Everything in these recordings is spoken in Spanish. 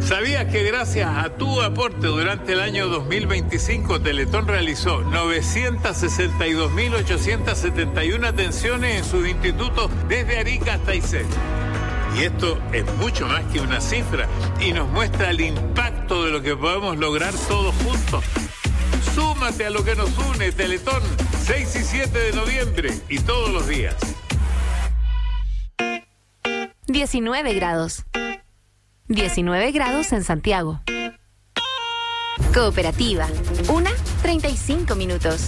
¿Sabías que gracias a tu aporte durante el año 2025 Teletón realizó 962.871 atenciones en sus institutos desde Arica hasta Aysén? Y esto es mucho más que una cifra y nos muestra el impacto de lo que podemos lograr todos juntos. Súmate a lo que nos une, Teletón, 6 y 7 de noviembre y todos los días. 19 grados. 19 grados en Santiago. Cooperativa. 35 minutos.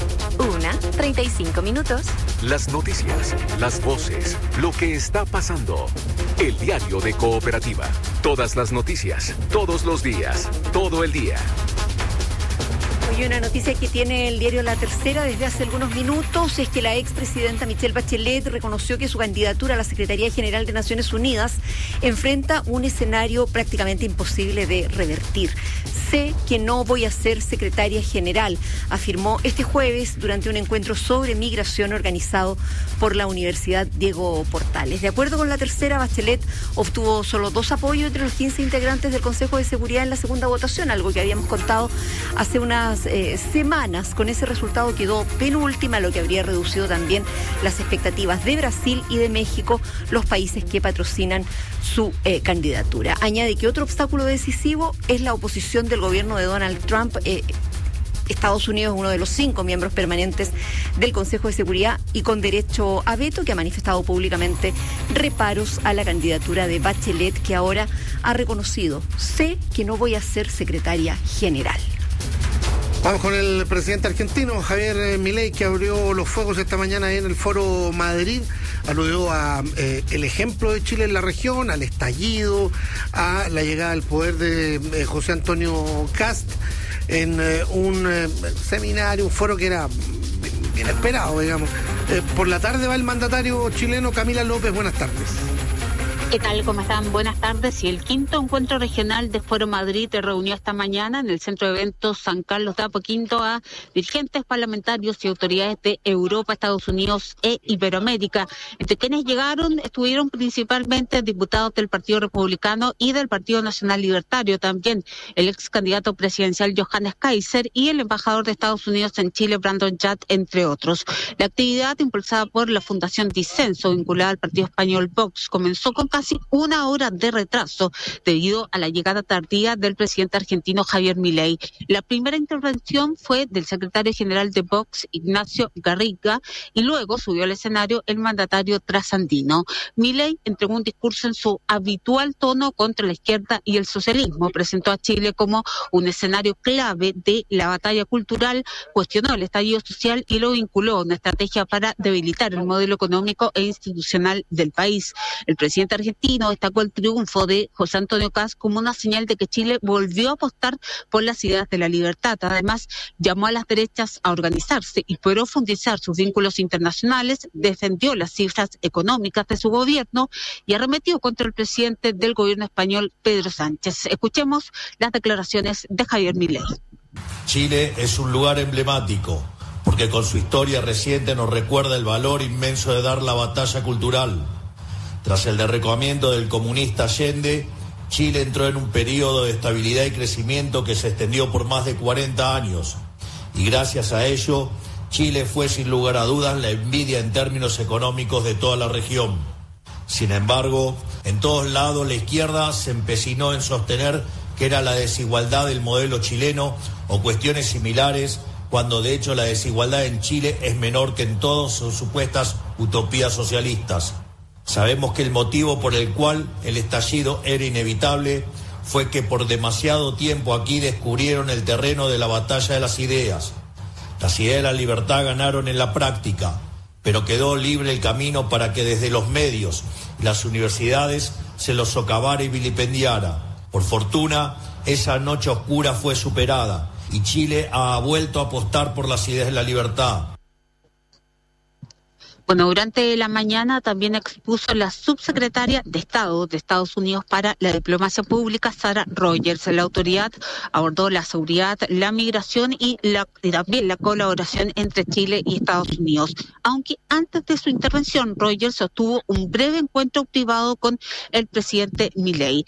35 minutos. Las noticias, las voces, lo que está pasando. El diario de Cooperativa. Todas las noticias, todos los días, todo el día. Hoy una noticia que tiene el diario La Tercera desde hace algunos minutos es que la expresidenta Michelle Bachelet reconoció que su candidatura a la Secretaría General de Naciones Unidas enfrenta un escenario prácticamente imposible de revertir. Sé que no voy a ser secretaria general, afirmó este jueves durante un encuentro sobre migración organizado por la Universidad Diego Portales. De acuerdo con La Tercera, Bachelet obtuvo solo 2 apoyos entre los 15 integrantes del Consejo de Seguridad en la segunda votación, algo que habíamos contado hace unas semanas. Con ese resultado quedó penúltima, lo que habría reducido también las expectativas de Brasil y de México, los países que patrocinan su candidatura. Añade que otro obstáculo decisivo es la oposición del gobierno de Donald Trump. Estados Unidos es uno de los 5 miembros permanentes del Consejo de Seguridad y con derecho a veto, que ha manifestado públicamente reparos a la candidatura de Bachelet, que ahora ha reconocido: sé que no voy a ser secretaria general. Vamos con el presidente argentino, Javier Milei, que abrió los fuegos esta mañana en el Foro Madrid. Aludió a el ejemplo de Chile en la región, al estallido, a la llegada al poder de José Antonio Kast en un seminario, un foro que era bien esperado, digamos. Por la tarde va el mandatario chileno. Camila López, buenas tardes. ¿Qué tal? ¿Cómo están? Buenas tardes. Y el 5º encuentro regional de Foro Madrid se reunió esta mañana en el Centro de Eventos San Carlos de Apoquindo a dirigentes parlamentarios y autoridades de Europa, Estados Unidos e Iberoamérica. Entre quienes llegaron estuvieron principalmente diputados del Partido Republicano y del Partido Nacional Libertario, también el ex candidato presidencial Johannes Kaiser y el embajador de Estados Unidos en Chile, Brandon Judd, entre otros. La actividad, impulsada por la Fundación Disenso, vinculada al partido español Vox, comenzó con casi una hora de retraso debido a la llegada tardía del presidente argentino Javier Milei. La primera intervención fue del secretario general de Vox, Ignacio Garriga, y luego subió al escenario el mandatario trasandino. Milei entregó un discurso en su habitual tono contra la izquierda y el socialismo. Presentó a Chile como un escenario clave de la batalla cultural, cuestionó el estallido social y lo vinculó a una estrategia para debilitar el modelo económico e institucional del país. El presidente argentino destacó el triunfo de José Antonio Kast como una señal de que Chile volvió a apostar por las ideas de la libertad. Además, llamó a las derechas a organizarse y profundizar sus vínculos internacionales, defendió las cifras económicas de su gobierno y arremetió contra el presidente del gobierno español, Pedro Sánchez. Escuchemos las declaraciones de Javier Milei. Chile es un lugar emblemático porque con su historia reciente nos recuerda el valor inmenso de dar la batalla cultural. Tras el derrocamiento del comunista Allende, Chile entró en un periodo de estabilidad y crecimiento que se extendió por más de 40 años. Y gracias a ello, Chile fue sin lugar a dudas la envidia en términos económicos de toda la región. Sin embargo, en todos lados la izquierda se empecinó en sostener que era la desigualdad del modelo chileno o cuestiones similares, cuando de hecho la desigualdad en Chile es menor que en todas sus supuestas utopías socialistas. Sabemos que el motivo por el cual el estallido era inevitable fue que por demasiado tiempo aquí descubrieron el terreno de la batalla de las ideas. Las ideas de la libertad ganaron en la práctica, pero quedó libre el camino para que desde los medios y las universidades se los socavara y vilipendiara. Por fortuna, esa noche oscura fue superada y Chile ha vuelto a apostar por las ideas de la libertad. Bueno, durante la mañana también expuso la subsecretaria de Estado de Estados Unidos para la Diplomacia Pública, Sarah Rogers. La autoridad abordó la seguridad, la migración y también la colaboración entre Chile y Estados Unidos. Aunque antes de su intervención, Rogers sostuvo un breve encuentro privado con el presidente Milei.